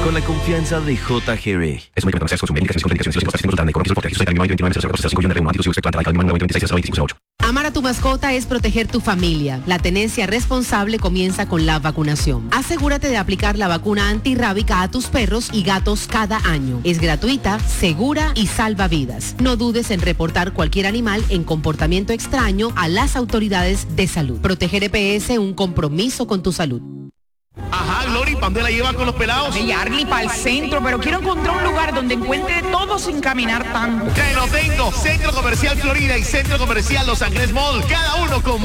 Con la confianza de JGB. Es muy importante consumir indicaciones con indicaciones y consultar de coronavirus porque soy animal 29 Amar a tu mascota es proteger tu familia. La tenencia responsable comienza con la vacunación. Asegúrate de aplicar la vacuna antirrábica a tus perros y gatos cada año. Es gratuita, segura y salva vidas. No dudes en reportar cualquier animal en comportamiento extraño a las autoridades de salud. Proteger EPS, un compromiso con tu salud. Ajá, Glory, ¿para dónde la lleva con los pelados? Oye, Arly, para el centro, pero quiero encontrar un lugar donde encuentre todo sin caminar tanto. Ya lo tengo, Centro Comercial Florida y Centro Comercial Los Ángeles Mall, cada uno con